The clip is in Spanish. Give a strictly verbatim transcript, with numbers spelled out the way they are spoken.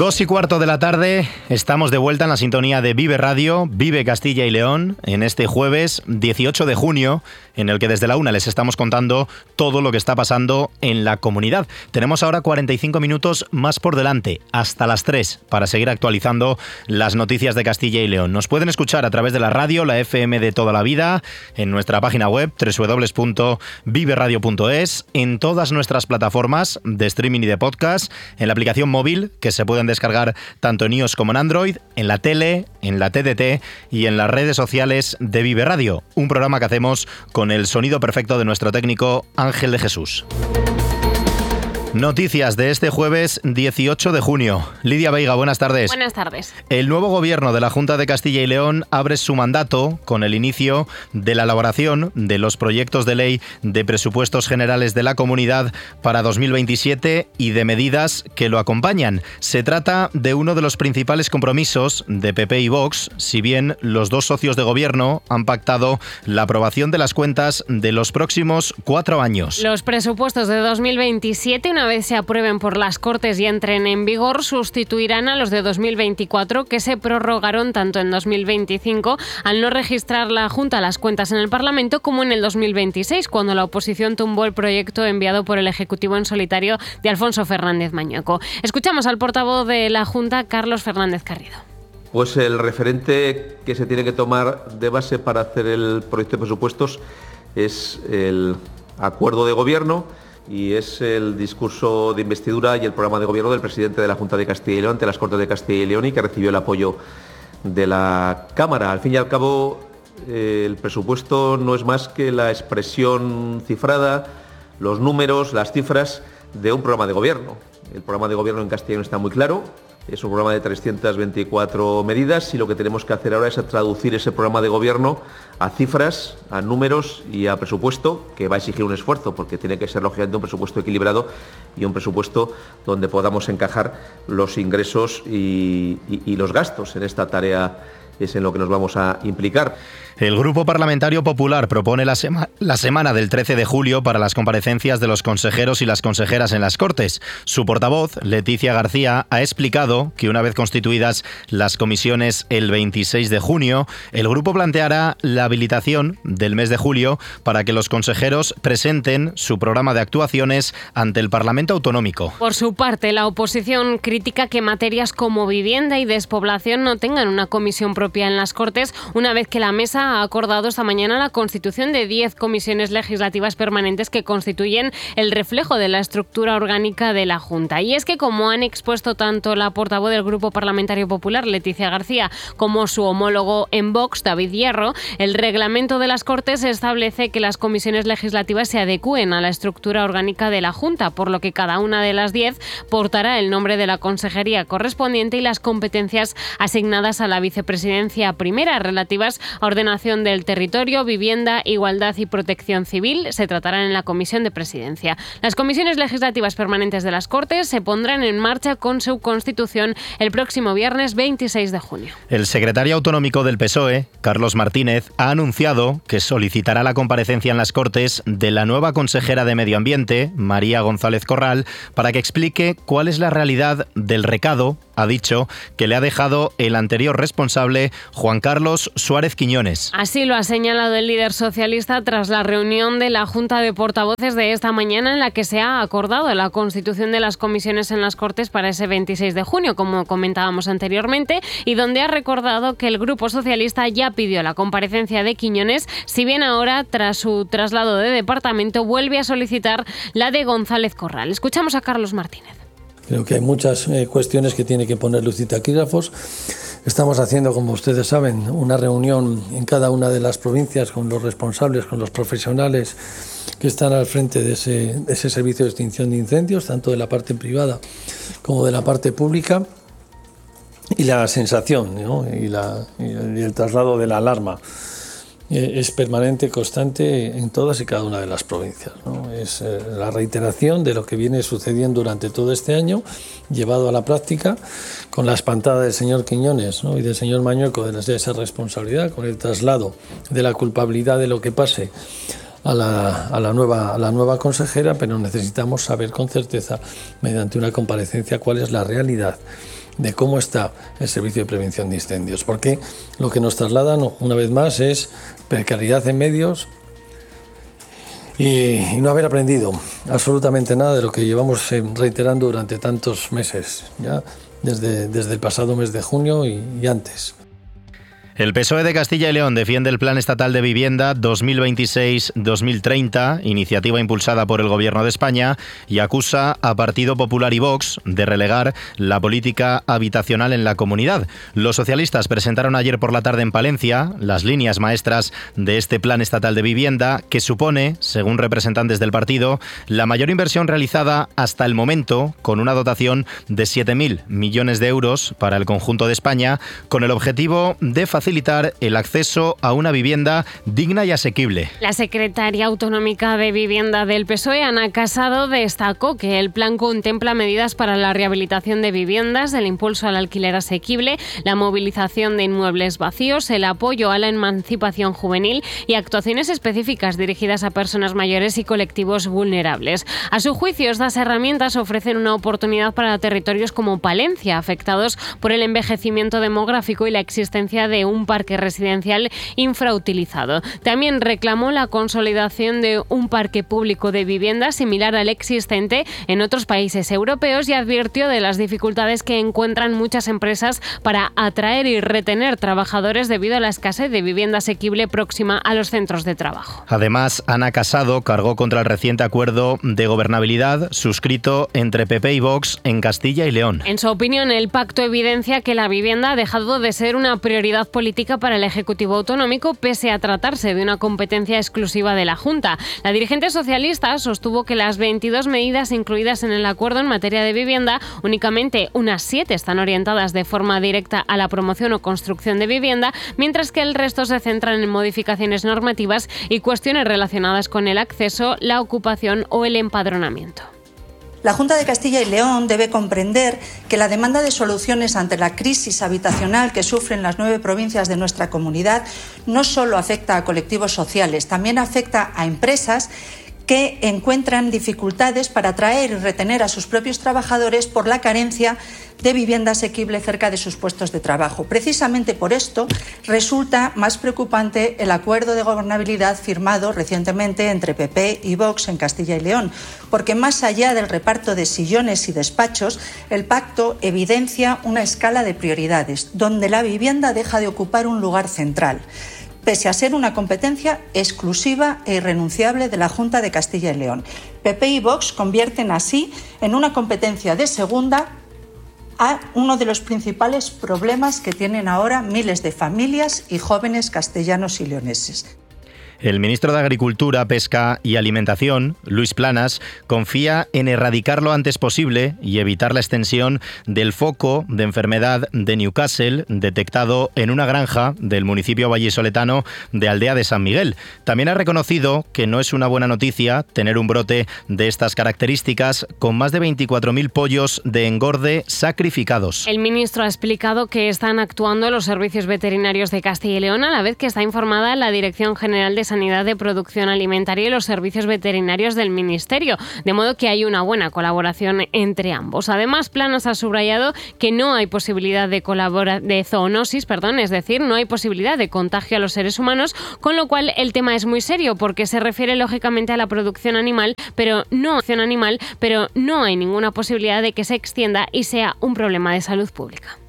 Dos y cuarto de la tarde, estamos de vuelta en la sintonía de Vive Radio, Vive Castilla y León, en este jueves dieciocho de junio, en el que desde la una les estamos contando todo lo que está pasando en la comunidad. Tenemos ahora cuarenta y cinco minutos más por delante, hasta las tres, para seguir actualizando las noticias de Castilla y León. Nos pueden escuchar a través de la radio, la F M de toda la vida, en nuestra página web doble u doble u doble u punto vive radio punto es, en todas nuestras plataformas de streaming y de podcast, en la aplicación móvil que se pueden descargar tanto en iOS como en Android, en la tele, en la T D T y en las redes sociales de Vive Radio, un programa que hacemos con el sonido perfecto de nuestro técnico Ángel de Jesús. Noticias de este jueves dieciocho de junio. Lidia Veiga, buenas tardes. Buenas tardes. El nuevo gobierno de la Junta de Castilla y León abre su mandato con el inicio de la elaboración de los proyectos de ley de presupuestos generales de la comunidad para dos mil veintisiete y de medidas que lo acompañan. Se trata de uno de los principales compromisos de P P y Vox, si bien los dos socios de gobierno han pactado la aprobación de las cuentas de los próximos cuatro años. Los presupuestos de dos mil veintisiete, una vez se aprueben por las Cortes y entren en vigor, sustituirán a los de dos mil veinticuatro, que se prorrogaron tanto en dos mil veinticinco al no registrar la Junta las cuentas en el Parlamento, como en el dos mil veintiséis, cuando la oposición tumbó el proyecto enviado por el Ejecutivo en solitario de Alfonso Fernández Mañueco. Escuchamos al portavoz de la Junta, Carlos Fernández Carrido. Pues el referente que se tiene que tomar de base para hacer el proyecto de presupuestos es el acuerdo de gobierno y es el discurso de investidura y el programa de gobierno del presidente de la Junta de Castilla y León ante las Cortes de Castilla y León, y que recibió el apoyo de la Cámara. Al fin y al cabo, eh, el presupuesto no es más que la expresión cifrada, los números, las cifras de un programa de gobierno. El programa de gobierno en Castilla y León está muy claro. Es un programa de trescientas veinticuatro medidas y lo que tenemos que hacer ahora es traducir ese programa de gobierno a cifras, a números y a presupuesto, que va a exigir un esfuerzo porque tiene que ser lógicamente un presupuesto equilibrado y un presupuesto donde podamos encajar los ingresos y, y, y los gastos. En esta tarea es en lo que nos vamos a implicar. El Grupo Parlamentario Popular propone la, sema- la semana del trece de julio para las comparecencias de los consejeros y las consejeras en las Cortes. Su portavoz, Leticia García, ha explicado que una vez constituidas las comisiones el veintiséis de junio, el grupo planteará la habilitación del mes de julio para que los consejeros presenten su programa de actuaciones ante el Parlamento Autonómico. Por su parte, la oposición critica que materias como vivienda y despoblación no tengan una comisión propia en las Cortes, una vez que la mesa ha acordado esta mañana la constitución de diez comisiones legislativas permanentes que constituyen el reflejo de la estructura orgánica de la Junta. Y es que, como han expuesto tanto la portavoz del Grupo Parlamentario Popular, Leticia García, como su homólogo en Vox, David Hierro, el reglamento de las Cortes establece que las comisiones legislativas se adecúen a la estructura orgánica de la Junta, por lo que cada una de las diez portará el nombre de la consejería correspondiente y las competencias asignadas a la vicepresidencia primera, relativas a ordenación del territorio, vivienda, igualdad y protección civil, se tratarán en la Comisión de Presidencia. Las comisiones legislativas permanentes de las Cortes se pondrán en marcha con su constitución el próximo viernes veintiséis de junio. El secretario autonómico del P S O E, Carlos Martínez, ha anunciado que solicitará la comparecencia en las Cortes de la nueva consejera de Medio Ambiente, María González Corral, para que explique cuál es la realidad del recado, ha dicho, que le ha dejado el anterior responsable, Juan Carlos Suárez Quiñones. Así lo ha señalado el líder socialista tras la reunión de la Junta de Portavoces de esta mañana, en la que se ha acordado la constitución de las comisiones en las Cortes para ese veintiséis de junio, como comentábamos anteriormente, y donde ha recordado que el Grupo Socialista ya pidió la comparecencia de Quiñones, si bien ahora, tras su traslado de departamento, vuelve a solicitar la de González Corral. Escuchamos a Carlos Martínez. Creo que hay muchas eh, cuestiones que tiene que poner luz y taquígrafos. Estamos haciendo, como ustedes saben, una reunión en cada una de las provincias con los responsables, con los profesionales que están al frente de ese, de ese servicio de extinción de incendios, tanto de la parte privada como de la parte pública, y la sensación, ¿no? y, la, y el traslado de la alarma es permanente, constante en todas y cada una de las provincias, ¿no? Es eh, la reiteración de lo que viene sucediendo durante todo este año, llevado a la práctica, con la espantada del señor Quiñones, ¿no? y del señor Mañueco de esa responsabilidad, con el traslado de la culpabilidad de lo que pase a la, a la nueva, a la nueva consejera, pero necesitamos saber con certeza, mediante una comparecencia, cuál es la realidad de cómo está el servicio de prevención de incendios, porque lo que nos trasladan una vez más es precariedad en medios y, y no haber aprendido absolutamente nada de lo que llevamos reiterando durante tantos meses, ya desde, desde el pasado mes de junio y, y antes. El P S O E de Castilla y León defiende el Plan Estatal de Vivienda dos mil veintiséis dos mil treinta, iniciativa impulsada por el Gobierno de España, y acusa a Partido Popular y Vox de relegar la política habitacional en la comunidad. Los socialistas presentaron ayer por la tarde en Palencia las líneas maestras de este Plan Estatal de Vivienda, que supone, según representantes del partido, la mayor inversión realizada hasta el momento, con una dotación de siete mil millones de euros para el conjunto de España, con el objetivo de facilitar facilitar el acceso a una vivienda digna y asequible. La secretaria autonómica de Vivienda del P S O E, Ana Casado, destacó que el plan contempla medidas para la rehabilitación de viviendas, el impulso al alquiler asequible, la movilización de inmuebles vacíos, el apoyo a la emancipación juvenil y actuaciones específicas dirigidas a personas mayores y colectivos vulnerables. A su juicio, estas herramientas ofrecen una oportunidad para territorios como Palencia, afectados por el envejecimiento demográfico y la existencia de un parque residencial infrautilizado. También reclamó la consolidación de un parque público de viviendas similar al existente en otros países europeos y advirtió de las dificultades que encuentran muchas empresas para atraer y retener trabajadores debido a la escasez de vivienda asequible próxima a los centros de trabajo. Además, Ana Casado cargó contra el reciente acuerdo de gobernabilidad suscrito entre P P y Vox en Castilla y León. En su opinión, el pacto evidencia que la vivienda ha dejado de ser una prioridad política para el Ejecutivo autonómico, pese a tratarse de una competencia exclusiva de la Junta. La dirigente socialista sostuvo que las veintidós medidas incluidas en el acuerdo en materia de vivienda, únicamente unas siete están orientadas de forma directa a la promoción o construcción de vivienda, mientras que el resto se centran en modificaciones normativas y cuestiones relacionadas con el acceso, la ocupación o el empadronamiento. La Junta de Castilla y León debe comprender que la demanda de soluciones ante la crisis habitacional que sufren las nueve provincias de nuestra comunidad no solo afecta a colectivos sociales, también afecta a empresas que encuentran dificultades para atraer y retener a sus propios trabajadores por la carencia de vivienda asequible cerca de sus puestos de trabajo. Precisamente por esto resulta más preocupante el acuerdo de gobernabilidad firmado recientemente entre P P y Vox en Castilla y León, porque más allá del reparto de sillones y despachos, el pacto evidencia una escala de prioridades, donde la vivienda deja de ocupar un lugar central, pese a ser una competencia exclusiva e irrenunciable de la Junta de Castilla y León. P P y Vox convierten así en una competencia de segunda a uno de los principales problemas que tienen ahora miles de familias y jóvenes castellanos y leoneses. El ministro de Agricultura, Pesca y Alimentación, Luis Planas, confía en erradicar lo antes posible y evitar la extensión del foco de enfermedad de Newcastle detectado en una granja del municipio vallisoletano de Aldea de San Miguel. También ha reconocido que no es una buena noticia tener un brote de estas características con más de veinticuatro mil pollos de engorde sacrificados. El ministro ha explicado que están actuando los servicios veterinarios de Castilla y León, a la vez que está informada la Dirección General de Sanidad de Producción Alimentaria y los servicios veterinarios del Ministerio, de modo que hay una buena colaboración entre ambos. Además, Planas ha subrayado que no hay posibilidad de, colabora- de zoonosis, perdón, es decir, no hay posibilidad de contagio a los seres humanos, con lo cual el tema es muy serio porque se refiere lógicamente a la producción animal, pero no acción animal, pero no hay ninguna posibilidad de que se extienda y sea un problema de salud pública.